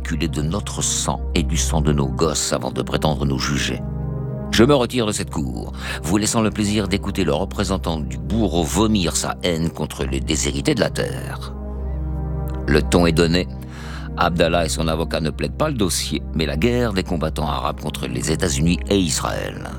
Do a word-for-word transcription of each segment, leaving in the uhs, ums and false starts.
immaculée de notre sang et du sang de nos gosses avant de prétendre nous juger. Je me retire de cette cour, vous laissant le plaisir d'écouter le représentant du bourreau vomir sa haine contre les déshérités de la terre. Le ton est donné. Abdallah et son avocat ne plaident pas le dossier, mais la guerre des combattants arabes contre les États-Unis et Israël.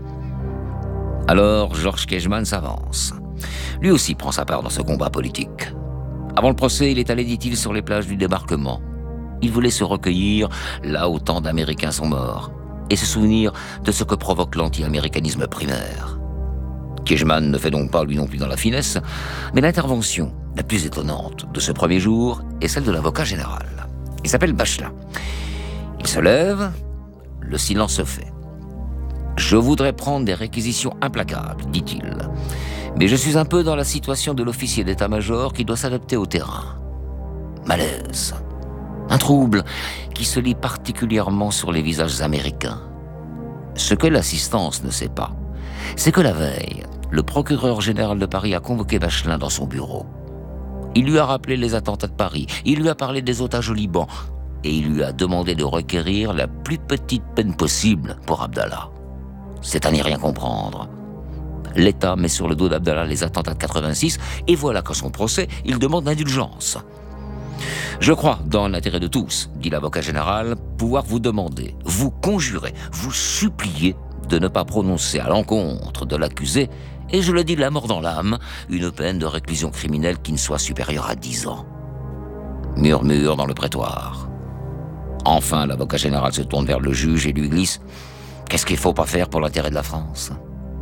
Alors, Georges Kejman s'avance. Lui aussi prend sa part dans ce combat politique. Avant le procès, il est allé, dit-il, sur les plages du débarquement. Il voulait se recueillir là où tant d'Américains sont morts et se souvenir de ce que provoque l'anti-américanisme primaire. Kejman ne fait donc pas lui non plus dans la finesse, mais l'intervention la plus étonnante de ce premier jour est celle de l'avocat général. Il s'appelle Bachelin. Il se lève, le silence se fait. « Je voudrais prendre des réquisitions implacables, dit-il. Mais je suis un peu dans la situation de l'officier d'état-major qui doit s'adapter au terrain. » Malaise. Un trouble qui se lit particulièrement sur les visages américains. Ce que l'assistance ne sait pas, c'est que la veille, le procureur général de Paris a convoqué Bachelin dans son bureau. Il lui a rappelé les attentats de Paris, il lui a parlé des otages au Liban, et il lui a demandé de requérir la plus petite peine possible pour Abdallah. C'est à n'y rien comprendre. L'État met sur le dos d'Abdallah les attentats de quatre-vingt-six, et voilà qu'à son procès, il demande l'indulgence. « Je crois, dans l'intérêt de tous, dit l'avocat général, pouvoir vous demander, vous conjurer, vous supplier de ne pas prononcer à l'encontre de l'accusé, et je le dis la mort dans l'âme, une peine de réclusion criminelle qui ne soit supérieure à dix ans. » Murmure dans le prétoire. Enfin, l'avocat général se tourne vers le juge et lui glisse « Qu'est-ce qu'il ne faut pas faire pour l'intérêt de la France ?»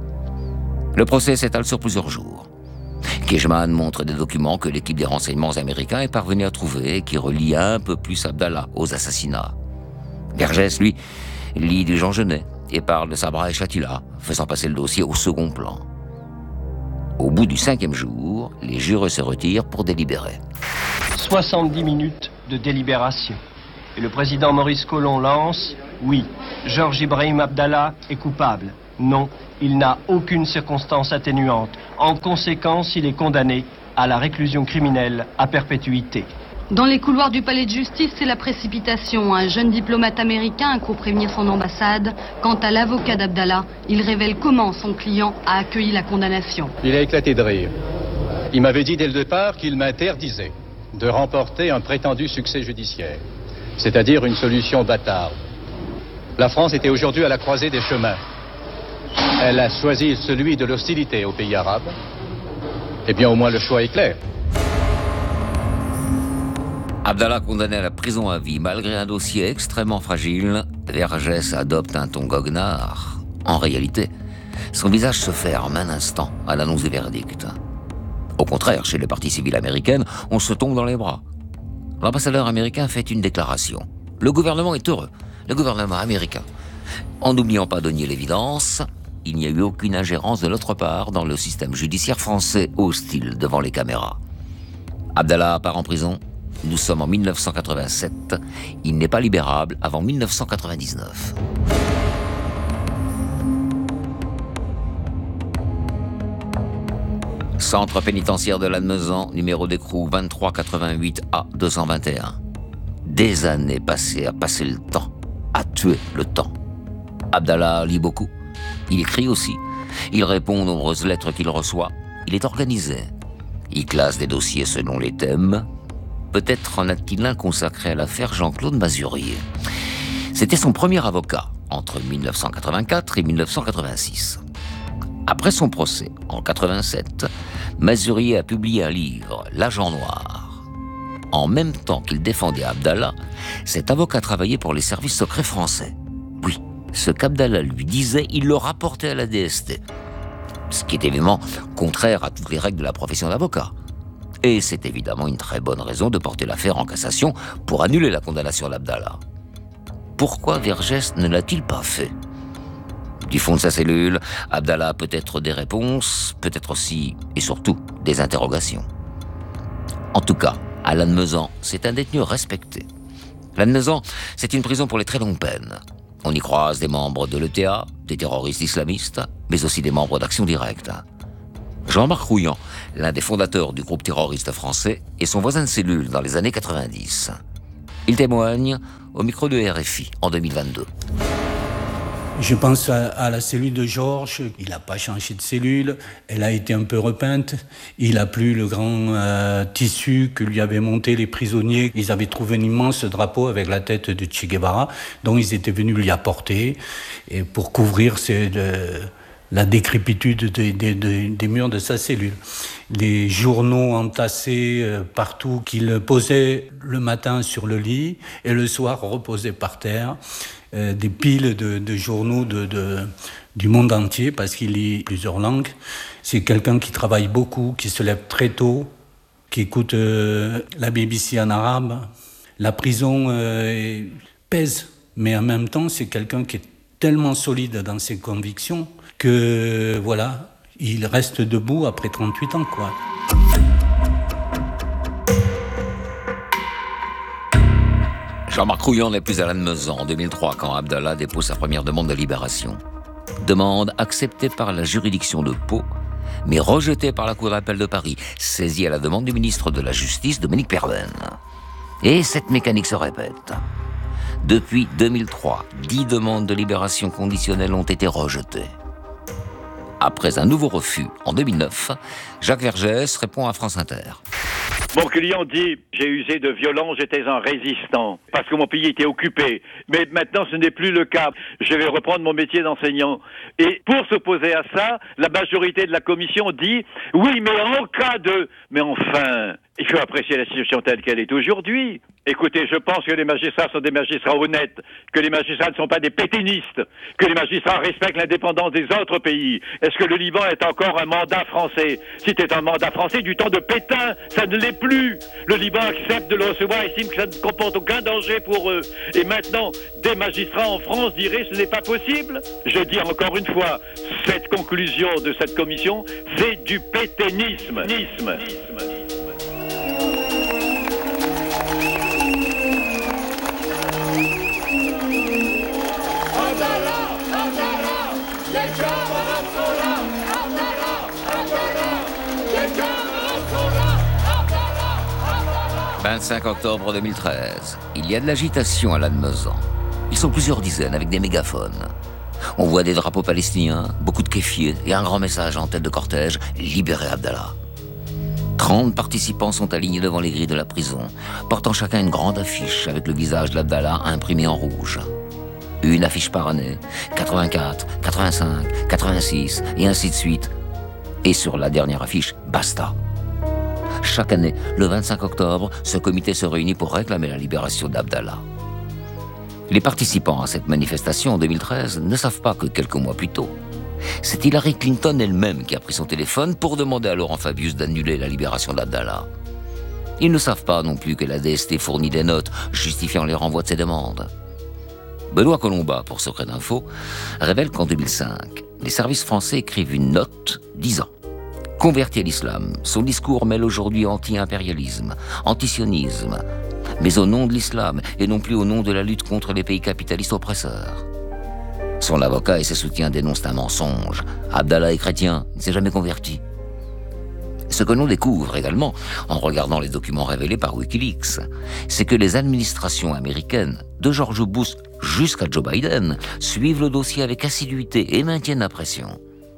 Le procès s'étale sur plusieurs jours. Kejman montre des documents que l'équipe des renseignements américains est parvenue à trouver et qui relient un peu plus Abdallah aux assassinats. Vergès, lui, lit du Jean Genet et parle de Sabra et Chatila, faisant passer le dossier au second plan. Au bout du cinquième jour, les jurés se retirent pour délibérer. soixante-dix minutes de délibération. Et le président Maurice Colomb lance « Oui, Georges Ibrahim Abdallah est coupable. Non, il n'a aucune circonstance atténuante. En conséquence, il est condamné à la réclusion criminelle à perpétuité. » Dans les couloirs du palais de justice, c'est la précipitation. Un jeune diplomate américain court prévenir son ambassade. Quant à l'avocat d'Abdallah, il révèle comment son client a accueilli la condamnation. Il a éclaté de rire. Il m'avait dit dès le départ qu'il m'interdisait de remporter un prétendu succès judiciaire, c'est-à-dire une solution bâtarde. La France était aujourd'hui à la croisée des chemins. Elle a choisi celui de l'hostilité aux pays arabes. Eh bien, au moins le choix est clair. Abdallah condamné à la prison à vie, malgré un dossier extrêmement fragile, Vergès adopte un ton goguenard. En réalité, son visage se ferme un instant à l'annonce du verdict. Au contraire, chez les parties civiles américaines, on se tombe dans les bras. L'ambassadeur américain fait une déclaration. Le gouvernement est heureux, le gouvernement américain. En n'oubliant pas de nier l'évidence, il n'y a eu aucune ingérence de notre part dans le système judiciaire français hostile devant les caméras. Abdallah part en prison. Nous sommes en mille neuf cent quatre-vingt-sept. Il n'est pas libérable avant mille neuf cent quatre-vingt-dix-neuf. Centre pénitentiaire de Lannemezan, numéro d'écrou vingt-trois quatre-vingt-huit A deux cent vingt et un. Des années passées à passer le temps, à tuer le temps. Abdallah lit beaucoup. Il écrit aussi. Il répond aux nombreuses lettres qu'il reçoit. Il est organisé. Il classe des dossiers selon les thèmes. Peut-être en a-t-il un consacré à l'affaire Jean-Claude Mazurier. C'était son premier avocat entre mille neuf cent quatre-vingt-quatre et mille neuf cent quatre-vingt-six. Après son procès, en quatre-vingt-sept, Mazurier a publié un livre, L'Agent Noir. En même temps qu'il défendait Abdallah, cet avocat travaillait pour les services secrets français. Oui, ce qu'Abdallah lui disait, il le rapportait à la D S T. Ce qui est évidemment contraire à toutes les règles de la profession d'avocat. Et c'est évidemment une très bonne raison de porter l'affaire en cassation pour annuler la condamnation d'Abdallah. Pourquoi Vergès ne l'a-t-il pas fait ? Du fond de sa cellule, Abdallah a peut-être des réponses, peut-être aussi et surtout des interrogations. En tout cas, à Lannemezan, c'est un détenu respecté. Lannemezan, c'est une prison pour les très longues peines. On y croise des membres de l'E T A, des terroristes islamistes, mais aussi des membres d'Action Directe. Jean-Marc Rouillant, l'un des fondateurs du groupe terroriste français, est son voisin de cellule dans les années quatre-vingt-dix. Il témoigne au micro de R F I en deux mille vingt-deux. Je pense à, à la cellule de Georges. Il n'a pas changé de cellule. Elle a été un peu repeinte. Il n'a plus le grand euh, tissu que lui avaient monté les prisonniers. Ils avaient trouvé un immense drapeau avec la tête de Che Guevara, dont ils étaient venus lui apporter et pour couvrir ces, de, la décrépitude de, de, de, des murs de sa cellule. Les journaux entassés euh, partout qu'il posait le matin sur le lit et le soir reposés par terre. Euh, des piles de, de journaux de, de, du monde entier parce qu'il lit plusieurs langues. C'est quelqu'un qui travaille beaucoup, qui se lève très tôt, qui écoute euh, la B B C en arabe. La prison euh, pèse, mais en même temps, c'est quelqu'un qui est tellement solide dans ses convictions que, voilà, il reste debout après trente-huit ans, quoi. Jean-Marc Rouillon n'est plus à Lannemezan en deux mille trois quand Abdallah dépose sa première demande de libération. Demande acceptée par la juridiction de Pau, mais rejetée par la Cour d'appel de Paris, saisie à la demande du ministre de la Justice, Dominique Perben. Et cette mécanique se répète. Depuis deux mille trois, dix demandes de libération conditionnelle ont été rejetées. Après un nouveau refus en deux mille neuf, Jacques Vergès répond à France Inter. Mon client dit « J'ai usé de violence, j'étais un résistant, parce que mon pays était occupé. Mais maintenant, ce n'est plus le cas. Je vais reprendre mon métier d'enseignant. » Et pour s'opposer à ça, la majorité de la commission dit « Oui, mais en cas de... » Mais enfin, il faut apprécier la situation telle qu'elle est aujourd'hui. Écoutez, je pense que les magistrats sont des magistrats honnêtes, que les magistrats ne sont pas des pétainistes, que les magistrats respectent l'indépendance des autres pays. Est-ce que le Liban est encore un mandat français? Si c'était un mandat français du temps de Pétain, ça ne l'est plus. Le Liban accepte de le recevoir, estime que ça ne comporte aucun danger pour eux. Et maintenant, des magistrats en France diraient ce n'est pas possible. Je dis encore une fois, cette conclusion de cette commission, c'est du pétainisme. Nisme. vingt-cinq octobre deux mille treize, il y a de l'agitation à Lannemezan. Ils sont plusieurs dizaines avec des mégaphones. On voit des drapeaux palestiniens, beaucoup de kéfiers et un grand message en tête de cortège, « Libérez Abdallah ». trente participants sont alignés devant les grilles de la prison, portant chacun une grande affiche avec le visage d'Abdallah imprimé en rouge. Une affiche par année, quatre-vingt-quatre, quatre-vingt-cinq, quatre-vingt-six et ainsi de suite. Et sur la dernière affiche, basta. Chaque année, le vingt-cinq octobre, ce comité se réunit pour réclamer la libération d'Abdallah. Les participants à cette manifestation en deux mille treize ne savent pas que quelques mois plus tôt, c'est Hillary Clinton elle-même qui a pris son téléphone pour demander à Laurent Fabius d'annuler la libération d'Abdallah. Ils ne savent pas non plus que la D S T fournit des notes justifiant les renvois de ces demandes. Benoît Colomba, pour Secret d'Info, révèle qu'en deux mille cinq, les services français écrivent une note disant « Converti à l'islam, son discours mêle aujourd'hui anti-impérialisme, antisionisme, mais au nom de l'islam et non plus au nom de la lutte contre les pays capitalistes oppresseurs. » Son avocat et ses soutiens dénoncent un mensonge. Abdallah est chrétien, il ne s'est jamais converti. Ce que l'on découvre également, en regardant les documents révélés par Wikileaks, c'est que les administrations américaines, de George Bush jusqu'à Joe Biden, suivent le dossier avec assiduité et maintiennent la pression.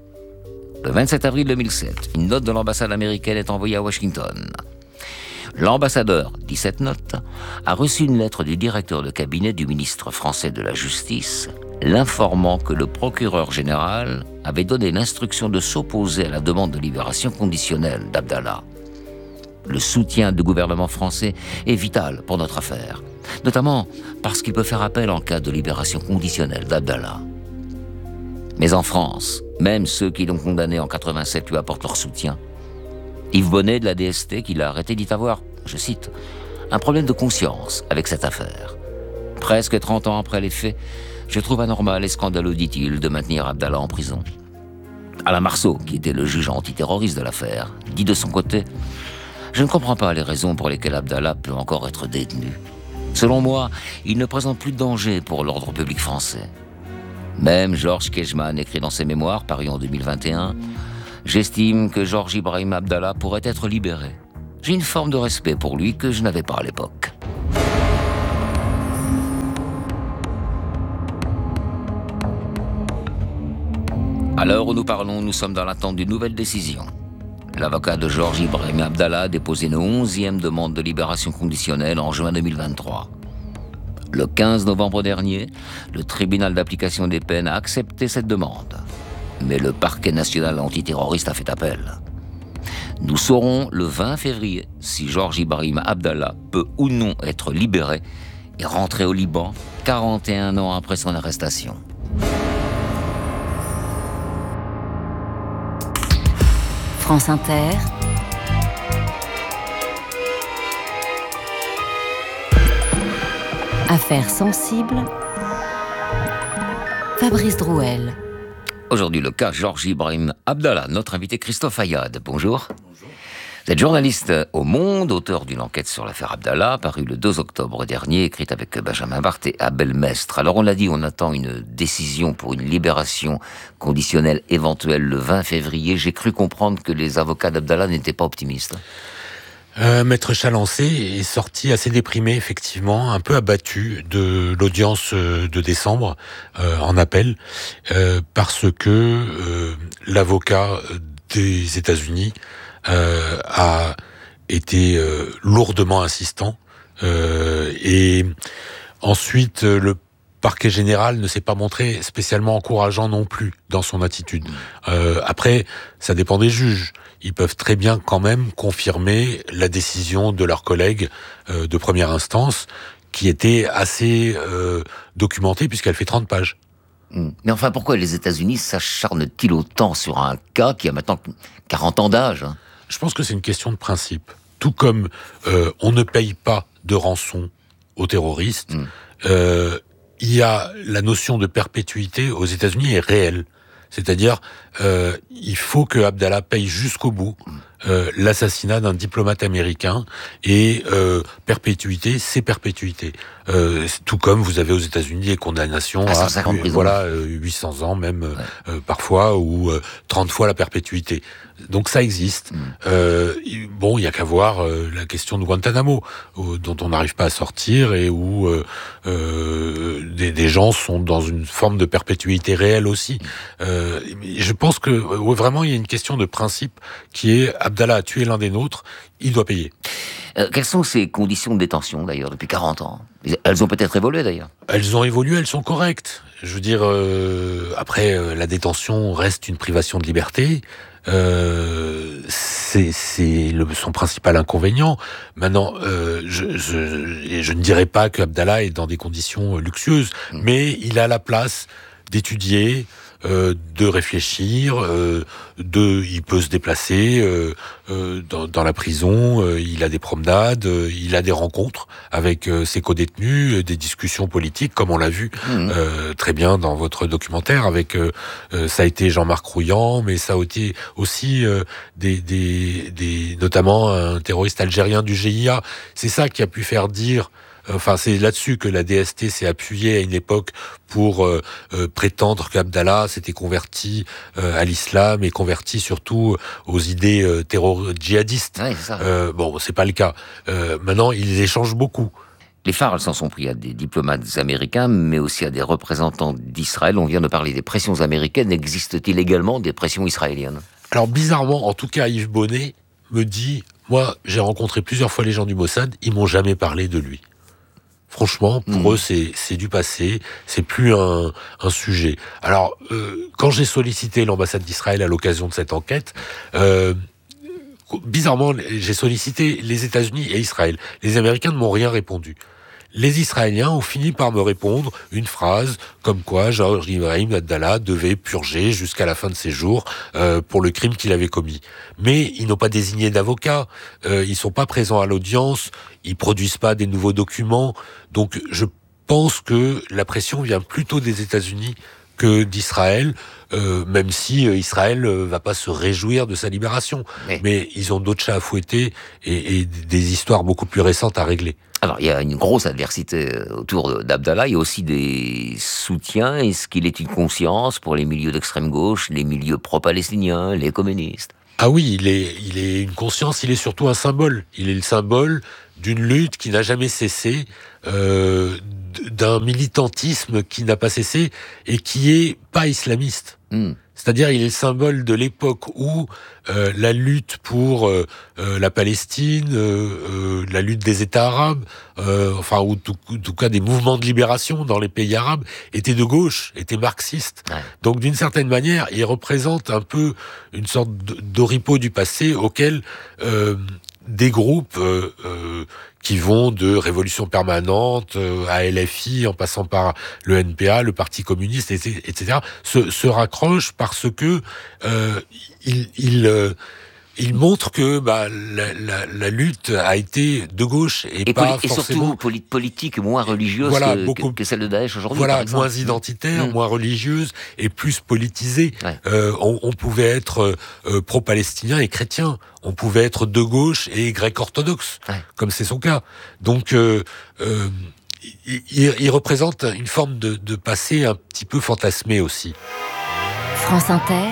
Le vingt-sept avril deux mille sept, une note de l'ambassade américaine est envoyée à Washington. L'ambassadeur, dit cette note, a reçu une lettre du directeur de cabinet du ministre français de la Justice, l'informant que le procureur général avait donné l'instruction de s'opposer à la demande de libération conditionnelle d'Abdallah. Le soutien du gouvernement français est vital pour notre affaire, notamment parce qu'il peut faire appel en cas de libération conditionnelle d'Abdallah. Mais en France, même ceux qui l'ont condamné en quatre-vingt-sept lui apportent leur soutien. Yves Bonnet de la D S T, qui l'a arrêté, dit avoir, je cite, « un problème de conscience avec cette affaire. Presque trente ans après les faits, je trouve anormal et scandaleux, dit-il, de maintenir Abdallah en prison. » Alain Marceau, qui était le juge antiterroriste de l'affaire, dit de son côté « Je ne comprends pas les raisons pour lesquelles Abdallah peut encore être détenu. Selon moi, il ne présente plus de danger pour l'ordre public français. » Même Georges Kejman écrit dans ses mémoires, parus en deux mille vingt et un, « J'estime que Georges Ibrahim Abdallah pourrait être libéré. J'ai une forme de respect pour lui que je n'avais pas à l'époque. » À l'heure où nous parlons, nous sommes dans l'attente d'une nouvelle décision. L'avocat de Georges Ibrahim Abdallah a déposé une onzième demande de libération conditionnelle en juin deux mille vingt-trois. Le quinze novembre dernier, le tribunal d'application des peines a accepté cette demande. Mais le parquet national antiterroriste a fait appel. Nous saurons le vingt février si Georges Ibrahim Abdallah peut ou non être libéré et rentrer au Liban quarante et un ans après son arrestation. France Inter. Affaires sensibles. Fabrice Drouel. Aujourd'hui, le cas Georges Ibrahim Abdallah. Notre invité Christophe Ayad. Bonjour. Bonjour. Vous êtes journaliste au Monde, auteur d'une enquête sur l'affaire Abdallah, parue le deux octobre dernier, écrite avec Benjamin Barthes et Abel Mestre. Alors on l'a dit, on attend une décision pour une libération conditionnelle éventuelle le vingt février. J'ai cru comprendre que les avocats d'Abdallah n'étaient pas optimistes. Euh, Maître Chalancé est sorti assez déprimé, effectivement, un peu abattu de l'audience de décembre euh, en appel, euh, parce que euh, l'avocat des États-Unis euh, a été euh, lourdement insistant, euh, et ensuite le parquet général ne s'est pas montré spécialement encourageant non plus dans son attitude. Euh, après, ça dépend des juges. Ils peuvent très bien quand même confirmer la décision de leurs collègues euh, de première instance, qui était assez euh, documentée puisqu'elle fait trente pages. Mais enfin, pourquoi les États-Unis s'acharnent-ils autant sur un cas qui a maintenant quarante ans d'âge, hein ? Je pense que c'est une question de principe. Tout comme euh, on ne paye pas de rançon aux terroristes, mm. euh, il y a la notion de perpétuité aux États-Unis est réelle. C'est-à-dire, euh, il faut que Abdallah paye jusqu'au bout euh, l'assassinat d'un diplomate américain, et euh, perpétuité, c'est perpétuité. Euh, tout comme vous avez aux États-Unis des condamnations ah, à euh, voilà euh, huit cents ans même, ouais. euh, parfois, ou euh, trente fois la perpétuité. Donc ça existe. Mm. Euh, bon, il y a qu'à voir euh, la question de Guantanamo, euh, dont on n'arrive pas à sortir, et où euh, euh, des, des gens sont dans une forme de perpétuité réelle aussi. Euh, je pense que ouais, vraiment il y a une question de principe qui est: Abdallah a tué l'un des nôtres, il doit payer. Euh, quelles sont ces conditions de détention d'ailleurs depuis quarante ans ? Elles ont peut-être évolué d'ailleurs. Elles ont évolué, elles sont correctes. Je veux dire, euh, après euh, la détention reste une privation de liberté. Euh, c'est, c'est le, son principal inconvénient. Maintenant, euh, je, je, je ne dirais pas que Abdallah est dans des conditions luxueuses, mmh. mais il a la place d'étudier, euh, de réfléchir, euh, de, il peut se déplacer euh, euh, dans, dans la prison, euh, il a des promenades, euh, il a des rencontres avec euh, ses codétenus, euh, des discussions politiques, comme on l'a vu mmh. euh, très bien dans votre documentaire. Avec euh, euh, ça a été Jean-Marc Rouillant, mais ça a été aussi euh, des, des, des, notamment un terroriste algérien du G I A. C'est ça qui a pu faire dire. Enfin, c'est là-dessus que la D S T s'est appuyée à une époque pour euh, euh, prétendre qu'Abdallah s'était converti euh, à l'islam et converti surtout aux idées euh, terror djihadistes. Ouais, c'est ça. Euh, bon, c'est pas le cas. Euh, maintenant, ils échangent beaucoup. Les phares s'en sont pris à des diplomates américains, mais aussi à des représentants d'Israël. On vient de parler des pressions américaines. Existe-t-il également des pressions israéliennes ? Alors, bizarrement, en tout cas, Yves Bonnet me dit, moi, j'ai rencontré plusieurs fois les gens du Mossad, ils m'ont jamais parlé de lui. Franchement, pour mmh. eux, c'est, c'est du passé, c'est plus un, un sujet. Alors, euh, quand j'ai sollicité l'ambassade d'Israël à l'occasion de cette enquête, euh, bizarrement, j'ai sollicité les États-Unis et Israël. Les Américains ne m'ont rien répondu. Les Israéliens ont fini par me répondre une phrase comme quoi Georges Ibrahim Abdallah devait purger jusqu'à la fin de ses jours euh, pour le crime qu'il avait commis. Mais ils n'ont pas désigné d'avocat, euh, ils sont pas présents à l'audience, ils produisent pas des nouveaux documents. Donc je pense que la pression vient plutôt des États-Unis que d'Israël, euh, même si euh, Israël euh, va pas se réjouir de sa libération. Mais, Mais ils ont d'autres chats à fouetter et, et des histoires beaucoup plus récentes à régler. Alors, il y a une grosse adversité autour d'Abdallah, il y a aussi des soutiens. Est-ce qu'il est une conscience pour les milieux d'extrême gauche, les milieux pro-palestiniens, les communistes ? Ah oui, il est, il est une conscience, il est surtout un symbole. Il est le symbole d'une lutte qui n'a jamais cessé, euh, d'un militantisme qui n'a pas cessé et qui est pas islamiste. Mmh. C'est-à-dire, il est le symbole de l'époque où euh, la lutte pour euh, euh, la Palestine, euh, euh, la lutte des États arabes, euh, enfin, ou tout, en tout cas des mouvements de libération dans les pays arabes, étaient de gauche, étaient marxistes. Ouais. Donc, d'une certaine manière, il représente un peu une sorte d'oripeau du passé auquel euh, des groupes euh, euh, qui vont de Révolution permanente euh, à L F I, en passant par le N P A, le Parti communiste, et cetera, se, se raccrochent parce que euh, ils, ils, euh, ils montrent que bah, la, la, la lutte a été de gauche et, et pas poli- forcément... Et surtout politique, moins religieuse voilà, que, beaucoup, que, que celle de Daesh aujourd'hui. Voilà, moins identitaire, mmh. moins religieuse et plus politisée. Ouais. Euh, on, on pouvait être euh, pro-palestinien et chrétien. On pouvait être de gauche et grec-orthodoxe, ouais. comme c'est son cas. Donc, euh, euh, il, il, il représente une forme de, de passé un petit peu fantasmé aussi. France Inter.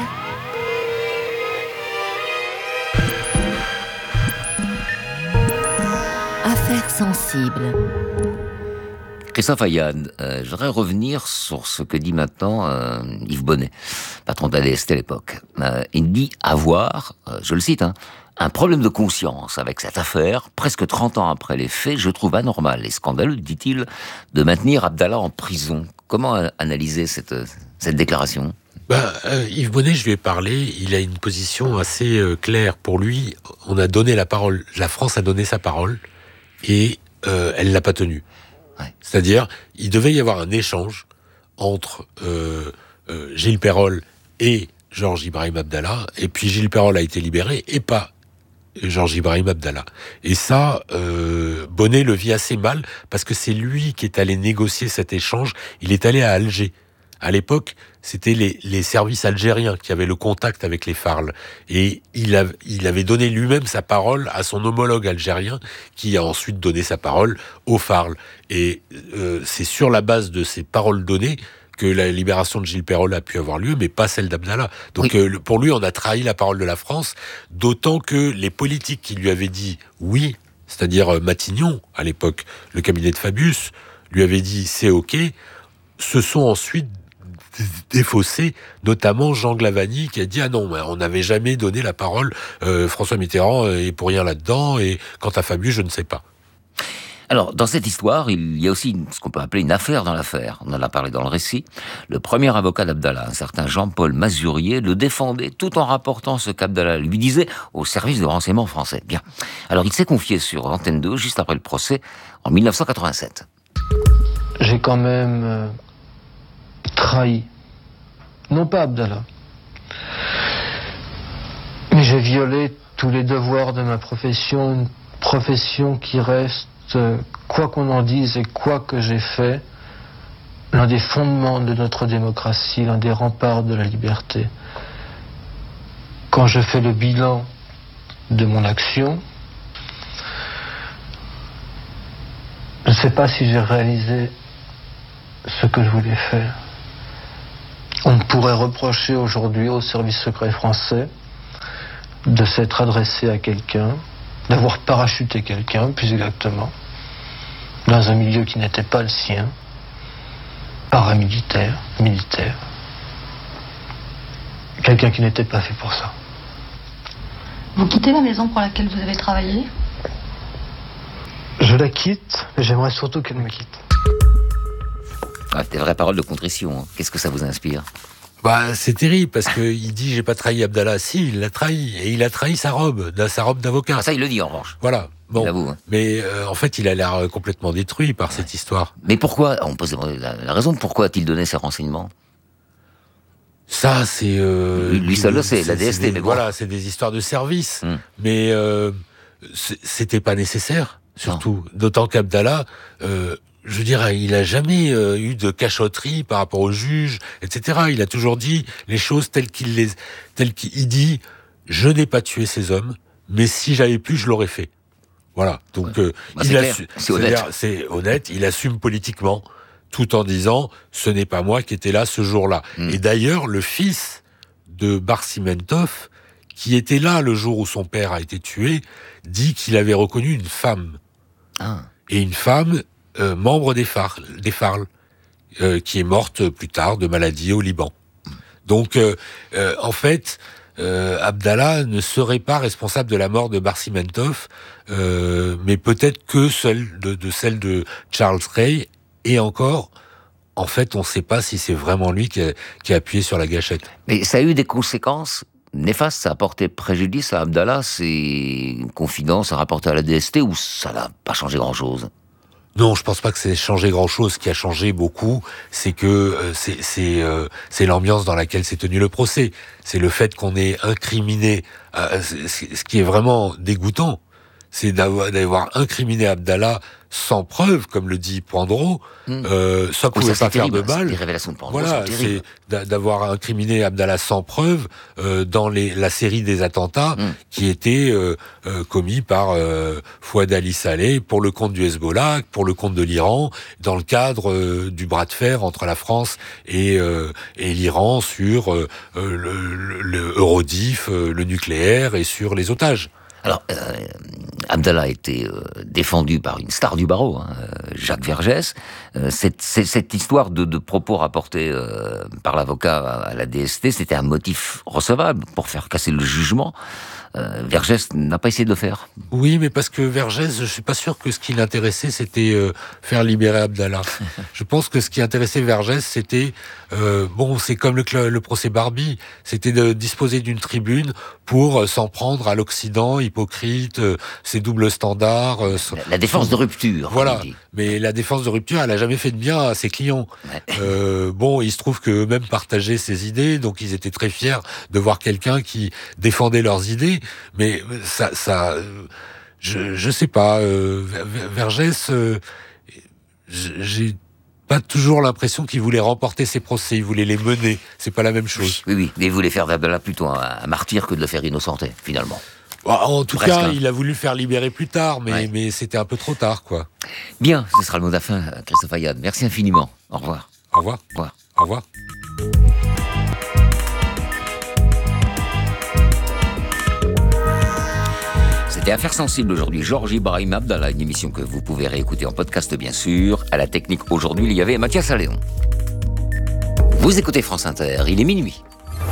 Affaires sensibles. Christophe Ayad, euh, je voudrais revenir sur ce que dit maintenant euh, Yves Bonnet, patron de la D S T à l'époque. Euh, il dit avoir, euh, je le cite, hein, un problème de conscience avec cette affaire. Presque trente ans après les faits, je trouve anormal et scandaleux, dit-il, de maintenir Abdallah en prison. Comment analyser cette, cette déclaration ? Ben, euh, Yves Bonnet, je lui ai parlé, il a une position assez euh, claire. Pour lui, on a donné la parole, la France a donné sa parole, et euh, elle l'a pas tenue. Ouais. C'est-à-dire, il devait y avoir un échange entre euh, euh, Gilles Peyrol et Georges Ibrahim Abdallah, et puis Gilles Peyrol a été libéré, et pas Georges Ibrahim Abdallah. Et ça, euh, Bonnet le vit assez mal, parce que c'est lui qui est allé négocier cet échange. Il est allé à Alger. À l'époque, c'était les, les services algériens qui avaient le contact avec les Farl. Et il, a, il avait donné lui-même sa parole à son homologue algérien, qui a ensuite donné sa parole aux Farl. Et euh, c'est sur la base de ces paroles données que la libération de Gilles Peyrol a pu avoir lieu, mais pas celle d'Abdallah. Donc oui. euh, pour lui, on a trahi la parole de la France, d'autant que les politiques qui lui avaient dit oui, c'est-à-dire euh, Matignon, à l'époque, le cabinet de Fabius, lui avait dit c'est OK, se sont ensuite défaussé, notamment Jean Glavany qui a dit ah non, on n'avait jamais donné la parole, euh, François Mitterrand est pour rien là-dedans, et quant à Fabius, je ne sais pas. Alors, dans cette histoire, il y a aussi une, ce qu'on peut appeler une affaire dans l'affaire. On en a parlé dans le récit. Le premier avocat d'Abdallah, un certain Jean-Paul Mazurier, le défendait tout en rapportant ce qu'Abdallah lui disait au service de renseignement français. Bien. Alors, il s'est confié sur Antenne deux, juste après le procès, en mille neuf cent quatre-vingt-sept. J'ai quand même euh, trahi, non pas Abdallah, mais j'ai violé tous les devoirs de ma profession, une profession qui reste, quoi qu'on en dise et quoi que j'ai fait, l'un des fondements de notre démocratie, l'un des remparts de la liberté. Quand je fais le bilan de mon action, je ne sais pas si j'ai réalisé ce que je voulais faire. On pourrait reprocher aujourd'hui au service secret français de s'être adressé à quelqu'un, d'avoir parachuté quelqu'un, plus exactement, dans un milieu qui n'était pas le sien, paramilitaire, militaire. Quelqu'un qui n'était pas fait pour ça. Vous quittez la maison pour laquelle vous avez travaillé ? Je la quitte, mais j'aimerais surtout qu'elle me quitte. Ah, des vraies paroles de contrition. Qu'est-ce que ça vous inspire ? Bah, c'est terrible, parce qu'il dit, j'ai pas trahi Abdallah. Si, il l'a trahi. Et il a trahi sa robe, sa robe d'avocat. Ah, ça, il le dit, en revanche. Voilà. Bon. Hein. Mais, euh, en fait, il a l'air complètement détruit par ouais. cette histoire. Mais pourquoi, on pose la, la raison de pourquoi a-t-il donné ces renseignements ? Ça, c'est... Euh, lui seul le sait, la D S T, des, mais bon. Voilà, c'est des histoires de service. Hum. Mais, euh, c'était pas nécessaire, surtout. Non. D'autant qu'Abdallah, euh, je veux dire, il a jamais euh, eu de cachotterie par rapport au juge, et cetera. Il a toujours dit les choses telles qu'il les, telles qu'il dit. Je n'ai pas tué ces hommes, mais si j'avais pu, je l'aurais fait. Voilà. Donc, ouais. euh, bah, il assu- c'est honnête. C'est honnête. Il assume politiquement, tout en disant ce n'est pas moi qui étais là ce jour-là. Mmh. Et d'ailleurs, le fils de Barsimentov, qui était là le jour où son père a été tué, dit qu'il avait reconnu une femme. Ah. Et une femme. Euh, membre des Farl, des Farl euh, qui est morte plus tard de maladie au Liban. Donc, euh, euh, en fait, euh, Abdallah ne serait pas responsable de la mort de Barsimentov, euh, mais peut-être que celle de, de celle de Charles Ray. Et encore, en fait, on ne sait pas si c'est vraiment lui qui a, qui a appuyé sur la gâchette. Mais ça a eu des conséquences néfastes, ça a porté préjudice à Abdallah, ces confidences à rapporter à la D S T, ou ça n'a pas changé grand-chose? Non, je pense pas que c'est changé grand-chose. Ce qui a changé beaucoup, c'est que euh, c'est c'est euh, c'est l'ambiance dans laquelle s'est tenu le procès. C'est le fait qu'on ait incriminé. Euh, ce qui est vraiment dégoûtant, c'est d'avoir, d'avoir incriminé Abdallah sans preuve, comme le dit Pandro. Mmh. Euh, ça pouvait oui, ça, pas faire terrible, de mal. Les révélations de Pandro, voilà, c'est d'avoir incriminé Abdallah sans preuve euh, dans les, la série des attentats mmh. qui étaient euh, euh, commis par euh, Fouad Ali Saleh pour le compte du Hezbollah, pour le compte de l'Iran, dans le cadre euh, du bras de fer entre la France et, euh, et l'Iran sur euh, le, le, le Eurodif, euh, le nucléaire et sur les otages. Alors, euh, Abdallah a été euh, défendu par une star du barreau, hein, Jacques Vergès. Euh, cette, cette histoire de, de propos rapportés euh, par l'avocat à la D S T, c'était un motif recevable pour faire casser le jugement. Euh, Vergès n'a pas essayé de le faire. Oui, mais parce que Vergès, je suis pas sûr que ce qui l'intéressait, c'était euh, faire libérer Abdallah. Je pense que ce qui intéressait Vergès, c'était euh, bon, c'est comme le, le procès Barbie, c'était de disposer d'une tribune pour euh, s'en prendre à l'Occident, hypocrite, euh, ses doubles standards. Euh, la, la défense son... de rupture. Voilà. Mais la défense de rupture, elle a jamais fait de bien à ses clients. Ouais. Euh, bon, il se trouve qu'eux-mêmes partageaient ses idées, donc ils étaient très fiers de voir quelqu'un qui défendait leurs idées. Mais ça, ça, je, je sais pas. Euh, Vergès, euh, j'ai pas toujours l'impression qu'il voulait remporter ses procès. Il voulait les mener. C'est pas la même chose. Oui, oui. Mais il voulait faire d'Abdallah plutôt un, un martyr que de le faire innocenter, finalement. En tout Presque, cas, hein. il a voulu le faire libérer plus tard, mais, ouais. mais c'était un peu trop tard, quoi. Bien, ce sera le mot de la fin, Christophe Ayad. Merci infiniment. Au revoir. Au revoir. Au revoir. Au revoir. C'était Affaires sensibles aujourd'hui. Georges Ibrahim Abdallah, une émission que vous pouvez réécouter en podcast, bien sûr. À la technique aujourd'hui, il y avait Mathias Alléon. Vous écoutez France Inter, il est minuit.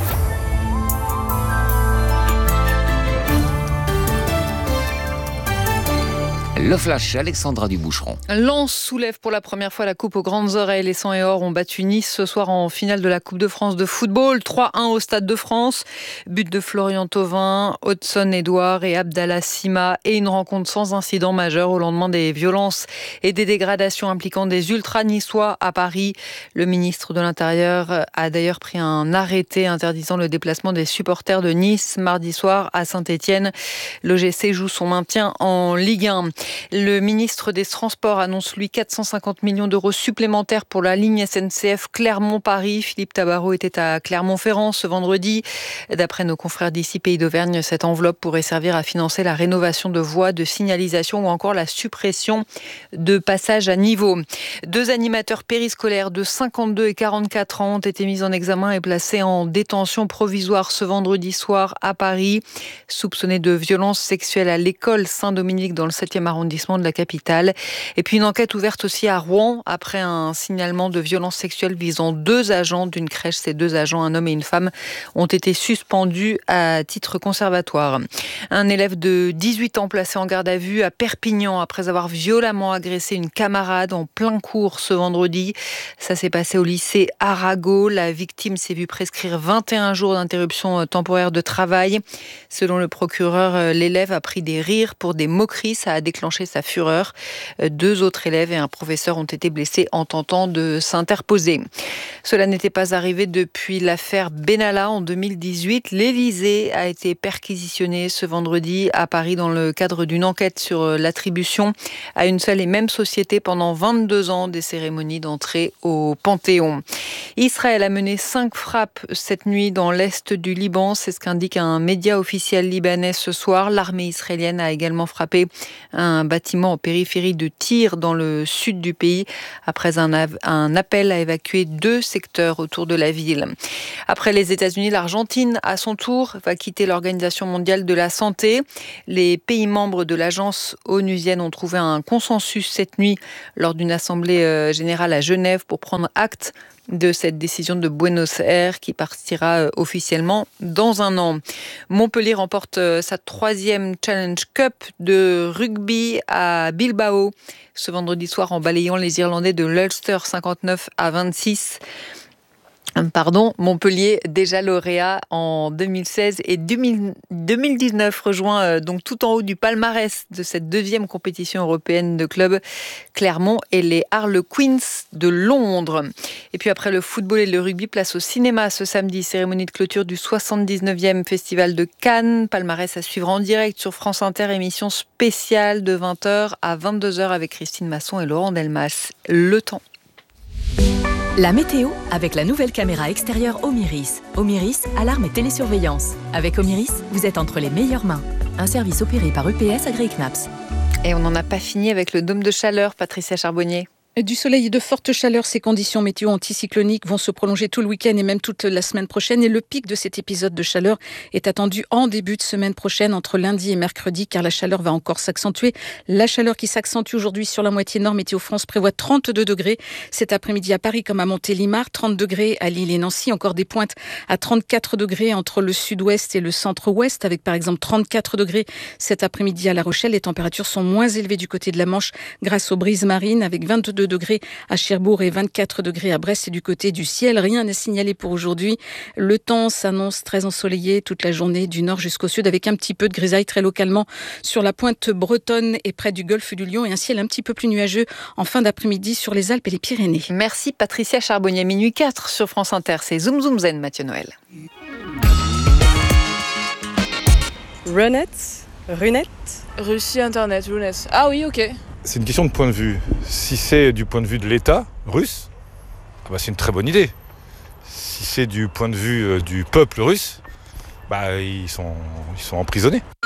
Le flash, Alexandra Duboucheron. Lens soulève pour la première fois la coupe aux grandes oreilles. Les Sang et Or ont battu Nice ce soir en finale de la Coupe de France de football. trois un au Stade de France. But de Florian Thauvin, Hudson Edouard et Abdallah Sima. Et une rencontre sans incident majeur au lendemain des violences et des dégradations impliquant des ultra-niçois à Paris. Le ministre de l'Intérieur a d'ailleurs pris un arrêté interdisant le déplacement des supporters de Nice mardi soir à Saint-Étienne. L'O G C joue son maintien en Ligue un. Le ministre des Transports annonce, lui, quatre cent cinquante millions d'euros supplémentaires pour la ligne S N C F Clermont-Paris. Philippe Tabarot était à Clermont-Ferrand ce vendredi. D'après nos confrères d'ici Pays d'Auvergne, cette enveloppe pourrait servir à financer la rénovation de voies, de signalisation ou encore la suppression de passages à niveau. Deux animateurs périscolaires de cinquante-deux et quarante-quatre ans ont été mis en examen et placés en détention provisoire ce vendredi soir à Paris, soupçonnés de violences sexuelles à l'école Saint-Dominique dans le septième arrondissement de la capitale. Et puis une enquête ouverte aussi à Rouen après un signalement de violences sexuelles visant deux agents d'une crèche. Ces deux agents, un homme et une femme, ont été suspendus à titre conservatoire. Un élève de dix-huit ans placé en garde à vue à Perpignan après avoir violemment agressé une camarade en plein cours ce vendredi. Ça s'est passé au lycée Arago. La victime s'est vue prescrire vingt et un jours d'interruption temporaire de travail. Selon le procureur, l'élève a pris des rires pour des moqueries. Ça a déclenché sa fureur. Deux autres élèves et un professeur ont été blessés en tentant de s'interposer. Cela n'était pas arrivé depuis l'affaire Benalla en deux mille dix-huit. L'Élysée a été perquisitionné ce vendredi à Paris dans le cadre d'une enquête sur l'attribution à une seule et même société pendant vingt-deux ans des cérémonies d'entrée au Panthéon. Israël a mené cinq frappes cette nuit dans l'est du Liban. C'est ce qu'indique un média officiel libanais ce soir. L'armée israélienne a également frappé un bâtiment en périphérie de Tyr dans le sud du pays après un, av- un appel à évacuer deux secteurs autour de la ville. Après les États-Unis, l'Argentine, à son tour, va quitter l'Organisation mondiale de la santé. Les pays membres de l'agence onusienne ont trouvé un consensus cette nuit lors d'une assemblée générale à Genève pour prendre acte de cette décision de Buenos Aires qui partira officiellement dans un an. Montpellier remporte sa troisième Challenge Cup de rugby à Bilbao ce vendredi soir en balayant les Irlandais de l'Ulster cinquante-neuf à vingt-six. Pardon, Montpellier, déjà lauréat en deux mille seize et deux mille dix-neuf, rejoint euh, donc tout en haut du palmarès de cette deuxième compétition européenne de clubs, Clermont et les Harlequins de Londres. Et puis après le football et le rugby, place au cinéma ce samedi, cérémonie de clôture du soixante-dix-neuvième Festival de Cannes, palmarès à suivre en direct sur France Inter, émission spéciale de vingt heures à vingt-deux heures avec Christine Masson et Laurent Delmas. Le temps. La météo avec la nouvelle caméra extérieure Omiris. Omiris, alarme et télésurveillance. Avec Omiris, vous êtes entre les meilleures mains. Un service opéré par U P S agréé C N A P S. Et on n'en a pas fini avec le dôme de chaleur, Patricia Charbonnier. Du soleil et de fortes chaleurs, ces conditions météo anticycloniques vont se prolonger tout le week-end et même toute la semaine prochaine. Et le pic de cet épisode de chaleur est attendu en début de semaine prochaine, entre lundi et mercredi, car la chaleur va encore s'accentuer. La chaleur qui s'accentue aujourd'hui sur la moitié nord, Météo France prévoit trente-deux degrés cet après-midi à Paris comme à Montélimar, trente degrés à Lille et Nancy, encore des pointes à trente-quatre degrés entre le sud-ouest et le centre-ouest, avec par exemple trente-quatre degrés cet après-midi à La Rochelle. Les températures sont moins élevées du côté de la Manche grâce aux brises marines, avec vingt-deux degrés à Cherbourg et vingt-quatre degrés à Brest. Et du côté du ciel, rien n'est signalé pour aujourd'hui. Le temps s'annonce très ensoleillé toute la journée du nord jusqu'au sud, avec un petit peu de grisaille très localement sur la pointe bretonne et près du golfe du Lion, et un ciel un petit peu plus nuageux en fin d'après-midi sur les Alpes et les Pyrénées. Merci Patricia Charbonnier. Minuit quatre sur France Inter, c'est Zoom Zoom Zen, Mathieu Noël. Runet, Runet, Russie Internet, Runet. Ah oui, ok. C'est une question de point de vue. Si c'est du point de vue de l'État russe, ah bah c'est une très bonne idée. Si c'est du point de vue du peuple russe, bah ils sont, ils sont emprisonnés.